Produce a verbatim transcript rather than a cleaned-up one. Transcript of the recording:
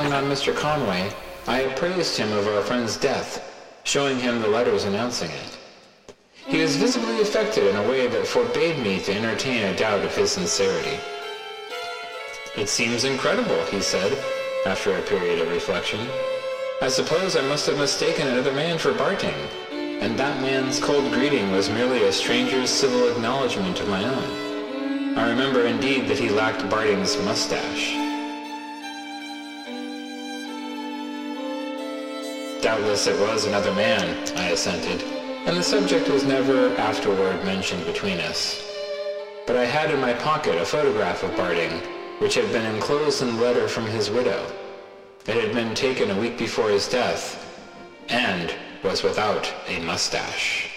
calling on Mister Conway, I apprised him of our friend's death, showing him the letters announcing it. He was visibly affected in a way that forbade me to entertain a doubt of his sincerity. "It seems incredible," he said, after a period of reflection. "I suppose I must have mistaken another man for Barting, and that man's cold greeting was merely a stranger's civil acknowledgment of my own. I remember indeed that he lacked Barting's mustache." "Doubtless it was another man," I assented, and the subject was never afterward mentioned between us. But I had in my pocket a photograph of Barting, which had been enclosed in a letter from his widow. It had been taken a week before his death, and was without a mustache.